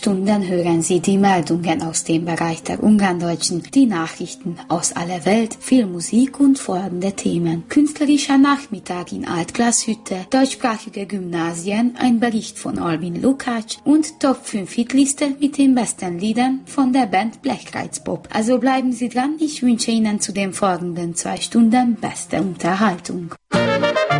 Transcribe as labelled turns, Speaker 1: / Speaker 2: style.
Speaker 1: Stunden hören Sie die Meldungen aus dem Bereich der Ungarndeutschen, die Nachrichten aus aller Welt, viel Musik und folgende Themen. Künstlerischer Nachmittag in Altglashütte, deutschsprachige Gymnasien, ein Bericht von Albin Lukács und Top 5 Hitliste mit den besten Liedern von der Band Blechkreuzpop. Also bleiben Sie dran, ich wünsche Ihnen zu den folgenden 2 Stunden beste Unterhaltung.